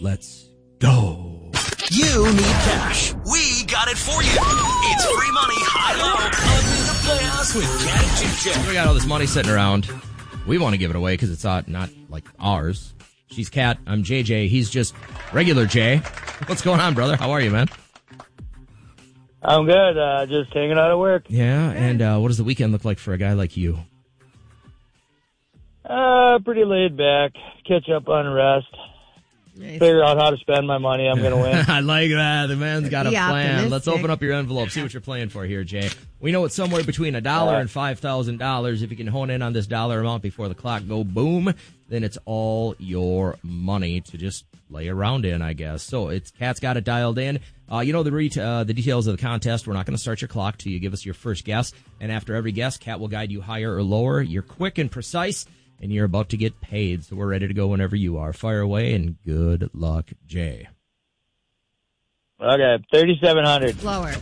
Let's go. You need cash. We got it for you. It's free money, high-low, opening the playoffs with Cat and JJ. We got all this money sitting around. We want to give it away because it's not like ours. She's Cat. I'm JJ. He's just regular Jay. What's going on, brother? How are you, man? I'm good. Just hanging out at work. Yeah, and what does the weekend look like for a guy like you? Pretty laid back. Catch up on rest. Nice. Figure out how to spend my money. I'm going to win. I like that. The man's got a plan. Optimistic. Let's open up your envelope. See what you're playing for here, Jay. We know it's somewhere between $1 and $5,000. If you can hone in on this dollar amount before the clock go boom, then it's all your money to just lay around in, I guess. So it's Cat's got it dialed in. You know the details of the contest. We're not going to start your clock till you give us your first guess. And after every guess, Cat will guide you higher or lower. You're quick and precise, and you're about to get paid. So we're ready to go whenever you are. Fire away, and good luck, Jay. Okay, 3,700. Lower.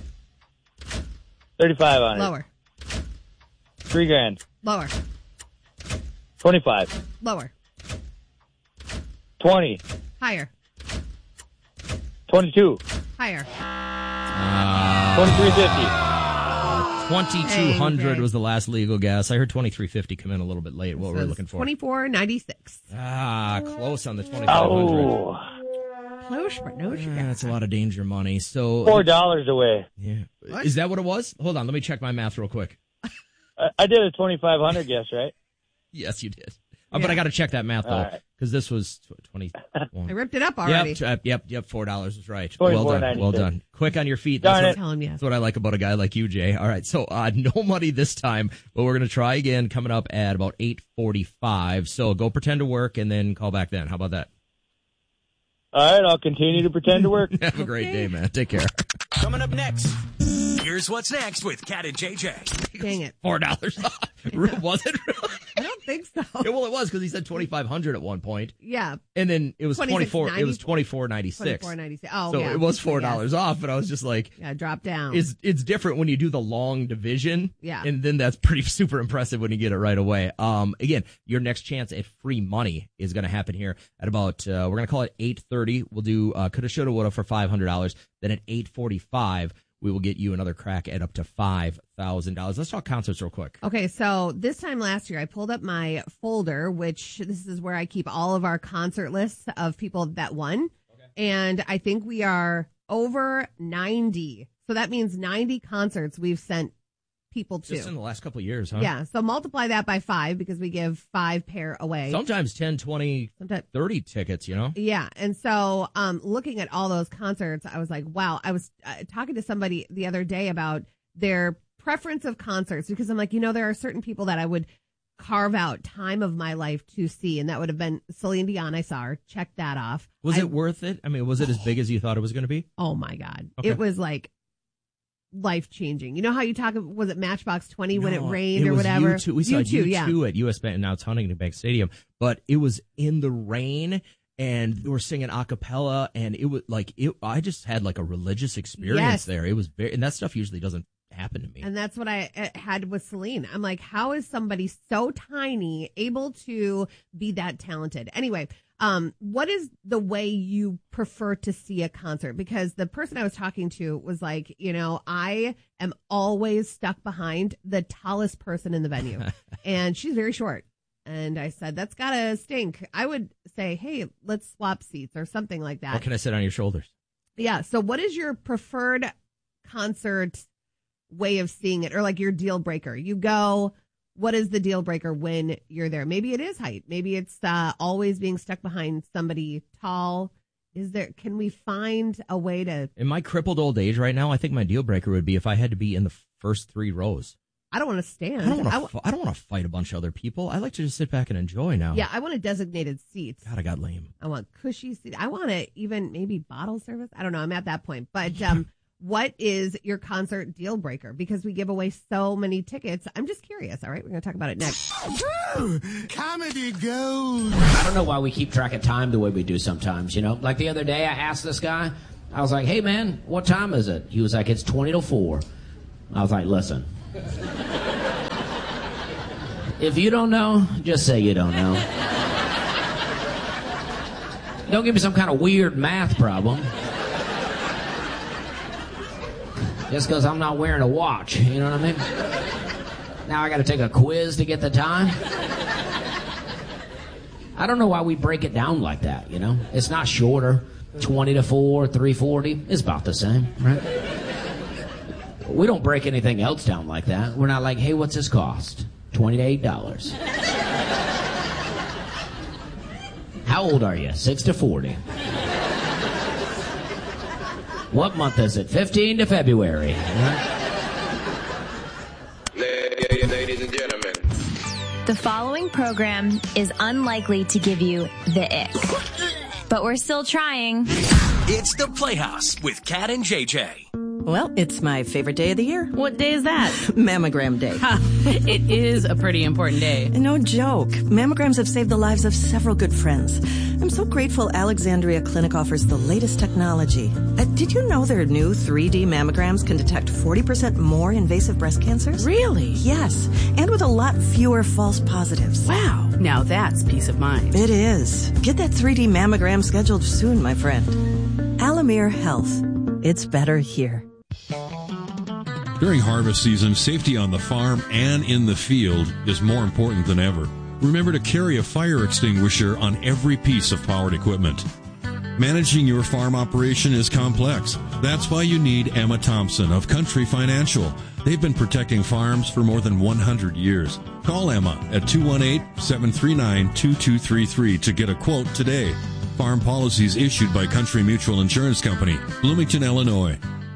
3,500. Lower. $3,000. Lower. 25. Lower. 20. Higher. 22. Higher. 2350. 2,200 was the last legal guess. I heard 2,350 come in a little bit late. What were we looking for? 24.96. Close on the 2,500. Oh. Close, but no sugar. That's a lot of danger money. So $4 away. Yeah. Is that what it was? Hold on. Let me check my math real quick. I did a 2,500 guess, right? Yes, you did. But I got to check that math, though, because this was 21. I ripped it up already. Yep, $4 was right. 24.96. Well done. Quick on your feet. Darn That's what I like about a guy like you, Jay. All right, so no money this time, but we're going to try again coming up at about 8:45. So go pretend to work and then call back then. How about that? All right, I'll continue to pretend to work. Have a great day, man. Take care. Coming up next, here's what's next with Cat and JJ. Dang it. $4 off. Was it really? I don't think so. Yeah, well, it was because he said 2,500 at one point. Yeah. And then it was 24. It was 24.96. Oh, so yeah. it was $4 off, but I was just like, yeah, drop down. It's different when you do the long division. Yeah. And then that's pretty super impressive when you get it right away. Again, your next chance at free money is going to happen here at about we're going to call it 8:30. We'll do coulda, shoulda, woulda for $500. Then at 8:45. We will get you another crack at up to $5,000. Let's talk concerts real quick. Okay, so this time last year, I pulled up my folder, which this is where I keep all of our concert lists of people that won. Okay. And I think we are over 90. So that means 90 concerts we've sent people to. Just in the last couple of years, huh? Yeah, so multiply that by 5 because we give 5 pair away. Sometimes 10, 20, sometimes 30 tickets, you know? Yeah, and so looking at all those concerts, I was like, wow. I was talking to somebody the other day about their preference of concerts because I'm like, there are certain people that I would carve out time of my life to see, and that would have been Celine Dion. I saw her. Check that off. Was it worth it? I mean, was it as big as you thought it was going to be? Oh, my God. Okay. It was like life-changing. You know how you talk, was it Matchbox 20 when it rained or whatever? U2. We saw U2 at US Bank, now it's Huntington Bank Stadium, but it was in the rain and they were singing a cappella and it was like, I just had like a religious experience there. It was and that stuff usually doesn't happen to me. And that's what I had with Celine. I'm like, how is somebody so tiny able to be that talented? Anyway, what is the way you prefer to see a concert? Because the person I was talking to was like, I am always stuck behind the tallest person in the venue. And she's very short. And I said, that's gotta stink. I would say, hey, let's swap seats or something like that. Or can I sit on your shoulders? Yeah. So what is your preferred concert way of seeing it, or like your deal breaker? You go, what is the deal breaker when you're there? Maybe it is height. Maybe it's always being stuck behind somebody tall. Can we find a way to? In my crippled old age right now, I think my deal breaker would be if I had to be in the first 3 rows. I don't want to stand. I don't want to fight a bunch of other people. I like to just sit back and enjoy now. Yeah, I want a designated seats. God, I got lame. I want cushy seats. I want to even maybe bottle service. I don't know. I'm at that point. But what is your concert deal breaker? Because we give away so many tickets. I'm just curious. All right, we're going to talk about it next. Comedy gold. I don't know why we keep track of time the way we do sometimes, Like the other day, I asked this guy, I was like, hey, man, what time is it? He was like, it's 20 to 4. I was like, listen. If you don't know, just say you don't know. Don't give me some kind of weird math problem. Just because I'm not wearing a watch, you know what I mean? Now I got to take a quiz to get the time. I don't know why we break it down like that, you know? It's not shorter. 20 to 4, 3:40. It's about the same, right? We don't break anything else down like that. We're not like, hey, what's this cost? $20 to $8. How old are you? 6 to 40. What month is it? 15 to February. Ladies and gentlemen. The following program is unlikely to give you the ick, but we're still trying. It's The Playhouse with Kat and JJ. Well, it's my favorite day of the year. What day is that? Mammogram day. It is a pretty important day. No joke. Mammograms have saved the lives of several good friends. I'm so grateful Alexandria Clinic offers the latest technology. Did you know their new 3D mammograms can detect 40% more invasive breast cancers? Really? Yes, and with a lot fewer false positives. Wow. Now that's peace of mind. It is. Get that 3D mammogram scheduled soon, my friend. Alamere Health. It's better here. During harvest season, safety on the farm and in the field is more important than ever. Remember to carry a fire extinguisher on every piece of powered equipment. Managing your farm operation is complex. That's why you need Emma Thompson of Country Financial. They've been protecting farms for more than 100 years. Call Emma at 218-739-2233 to get a quote today. Farm policies issued by Country Mutual Insurance Company, Bloomington, Illinois.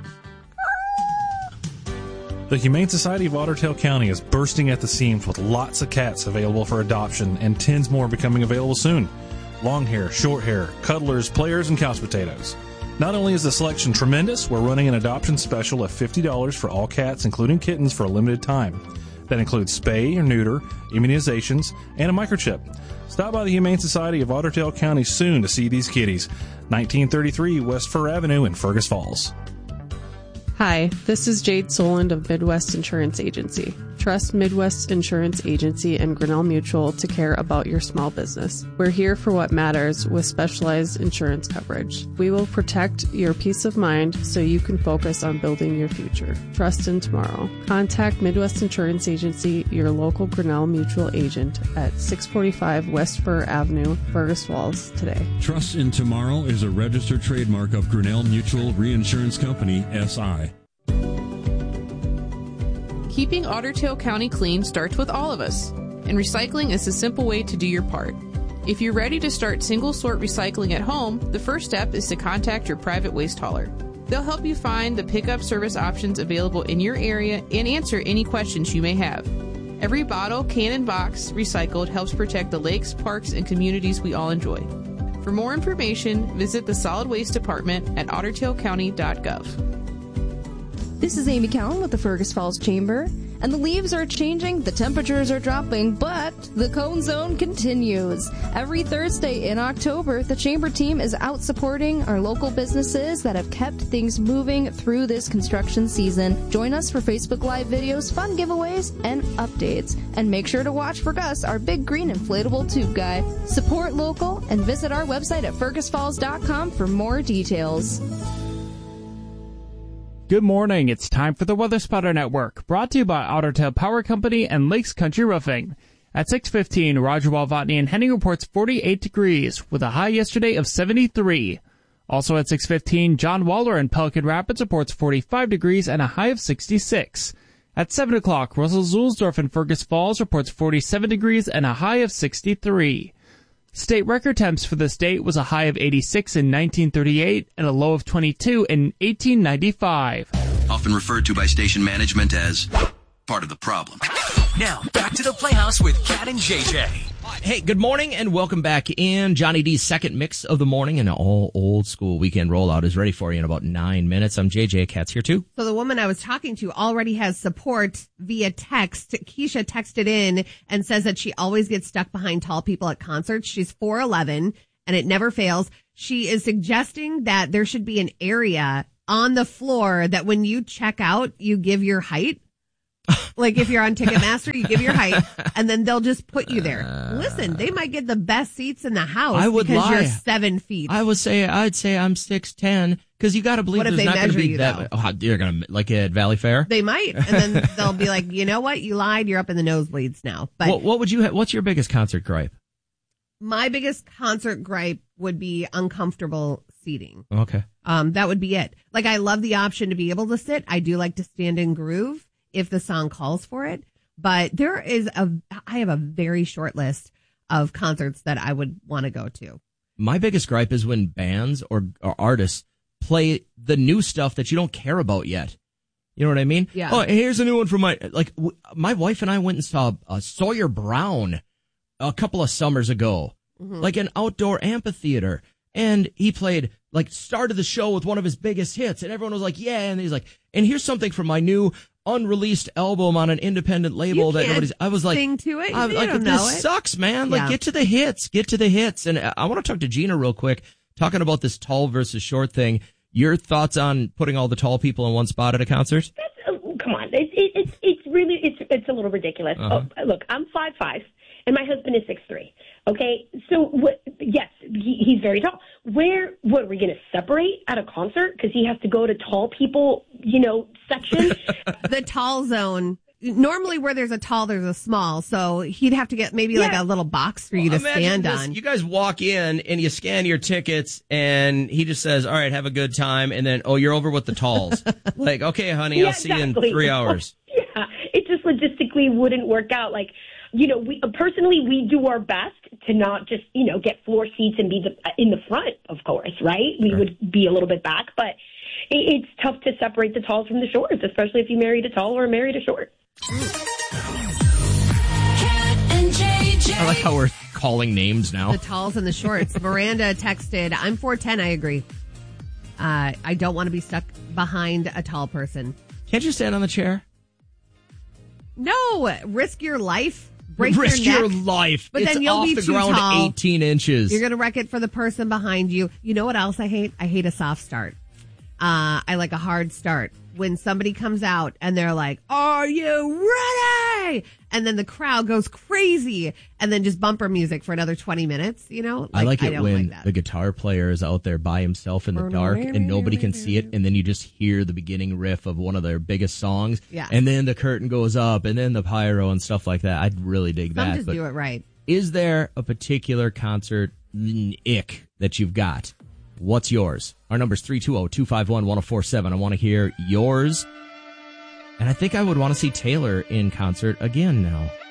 The Humane Society of Ottertail County is bursting at the seams with lots of cats available for adoption and tens more becoming available soon. Long hair, short hair, cuddlers, players, and couch potatoes. Not only is the selection tremendous, we're running an adoption special of $50 for all cats, including kittens, for a limited time. That includes spay or neuter, immunizations, and a microchip. Stop by the Humane Society of Ottertail County soon to see these kitties. 1933 West Fur Avenue in Fergus Falls. Hi, this is Jade Soland of Midwest Insurance Agency. Trust Midwest Insurance Agency and Grinnell Mutual to care about your small business. We're here for what matters with specialized insurance coverage. We will protect your peace of mind so you can focus on building your future. Trust in tomorrow. Contact Midwest Insurance Agency, your local Grinnell Mutual agent at 645 West Fur Avenue, Fergus Falls today. Trust in Tomorrow is a registered trademark of Grinnell Mutual Reinsurance Company, SI. Keeping Ottertail County clean starts with all of us, and recycling is a simple way to do your part. If you're ready to start single-sort recycling at home, the first step is to contact your private waste hauler. They'll help you find the pickup service options available in your area and answer any questions you may have. Every bottle, can, and box recycled helps protect the lakes, parks, and communities we all enjoy. For more information, visit the Solid Waste Department at ottertailcounty.gov. This is Amy Cowan with the Fergus Falls Chamber, and the leaves are changing, the temperatures are dropping, but the Cone Zone continues. Every Thursday in October, the Chamber team is out supporting our local businesses that have kept things moving through this construction season. Join us for Facebook Live videos, fun giveaways, and updates. And make sure to watch for Gus, our big green inflatable tube guy. Support local and visit our website at fergusfalls.com for more details. Good morning. It's time for the Weather Spotter Network, brought to you by Ottertail Power Company and Lakes Country Roofing. At 6:15, Roger Walvatney and Henning reports 48 degrees, with a high yesterday of 73. Also at 6:15, John Waller in Pelican Rapids reports 45 degrees and a high of 66. At 7 o'clock, Russell Zulsdorf in Fergus Falls reports 47 degrees and a high of 63. State record temps for the state was a high of 86 in 1938 and a low of 22 in 1895. Often referred to by station management as part of the problem. Now, back to the Playhouse with Kat and JJ. Hey, good morning and welcome back in. Johnny D's second mix of the morning and an all old school weekend rollout is ready for you in about 9 minutes. I'm JJ. Kat's here too. So the woman I was talking to already has support via text. Keisha texted in and says that she always gets stuck behind tall people at concerts. She's 4'11" and it never fails. She is suggesting that there should be an area on the floor that when you check out, you give your height. Like if you're on Ticketmaster, you give your height, and then they'll just put you there. Listen, they might get the best seats in the house because you're 7 feet. I'd say I'm 6'10", because you got to believe what if there's they not going to measure be you, that. Oh, you're going to like at Valley Fair. They might, and then they'll be like, you know what, you lied. You're up in the nosebleeds now. But what would you? What's your biggest concert gripe? My biggest concert gripe would be uncomfortable seating. Okay. That would be it. Like, I love the option to be able to sit. I do like to stand and groove if the song calls for it. But I have a very short list of concerts that I would want to go to. My biggest gripe is when bands or artists play the new stuff that you don't care about yet. You know what I mean? Yeah. Oh, here's a new one from my wife and I went and saw Sawyer Brown a couple of summers ago, like an outdoor amphitheater. And he played, started the show with one of his biggest hits. And everyone was like, yeah. And he's like, and here's something from my new unreleased album on an independent label I was like, sing to it. I'm like, this sucks, man. Yeah. Get to the hits. And I want to talk to Gina real quick, talking about this tall versus short thing. Your thoughts on putting all the tall people in one spot at a concert? Come on. It's really a little ridiculous. Uh-huh. Oh, look, I'm 5'5", and my husband is 6'3". Okay, so yes, he's very tall. What are we going to separate at a concert because he has to go to tall people, section? The tall zone. Normally, where there's a tall, there's a small. So he'd have to get maybe like a little box for you to stand on. You guys walk in and you scan your tickets, and he just says, "All right, have a good time," and then, "Oh, you're over with the talls." Like, okay, honey, I'll see you in 3 hours. Yeah, it just logistically wouldn't work out. We do our best to not just, get floor seats and be in the front, of course, right? We would be a little bit back, but it's tough to separate the talls from the shorts, especially if you married a tall or married a short. I like how we're calling names now. The talls and the shorts. Miranda texted, I'm 4'10", I agree. I don't want to be stuck behind a tall person. Can't you stand on the chair? No, risk your life. Risk your your neck, life. But it's then you'll off be the too ground tall. 18 inches. You're going to wreck it for the person behind you. You know what else I hate? I hate a soft start. I like a hard start. When somebody comes out and they're like, "Are you ready?" And then the crowd goes crazy, and then just bumper music for another 20 minutes, I like it don't when like that. the guitar player is out there by himself in the dark and nobody can see it, and then you just hear the beginning riff of one of their biggest songs, and then the curtain goes up, and then the pyro and stuff like that. I'd really dig that. Some just do it right. Is there a particular concert ick that you've got? What's yours? Our number's 320-251-1047. I want to hear yours. And I think I would want to see Taylor in concert again now.